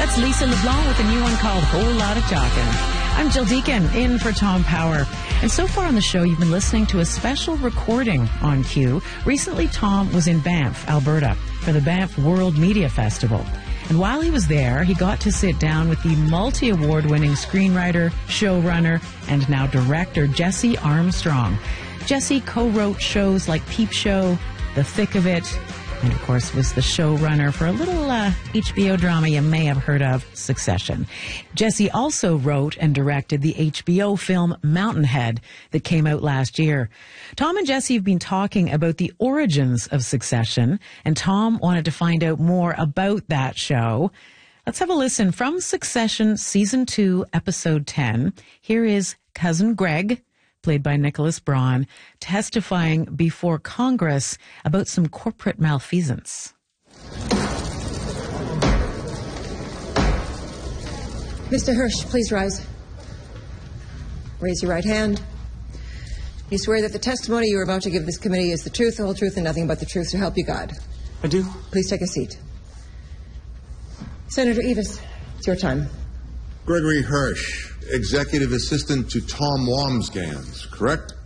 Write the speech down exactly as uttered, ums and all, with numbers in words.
That's Lisa LeBlanc with a new one called Whole Lot of Talking. I'm Jill Deacon, in for Tom Power. And so far on the show, you've been listening to a special recording on Q. Recently, Tom was in Banff, Alberta, for the Banff World Media Festival. And while he was there, he got to sit down with the multi-award-winning screenwriter, showrunner, and now director Jesse Armstrong. Jesse co-wrote shows like Peep Show, The Thick of It, and of course was the showrunner for a little uh, H B O drama you may have heard of, Succession. Jesse also wrote and directed the H B O film Mountainhead that came out last year. Tom and Jesse have been talking about the origins of Succession, and Tom wanted to find out more about that show. Let's have a listen from Succession Season two, Episode ten. Here is Cousin Greg, played by Nicholas Braun, testifying before Congress about some corporate malfeasance. Mister Hirsch, please rise. Raise your right hand. You swear that the testimony you are about to give this committee is the truth, the whole truth, and nothing but the truth, so help you God. I do. Please take a seat. Senator Evis, it's your time. Gregory Hirsch, Executive Assistant to Tom Wamsgans, correct?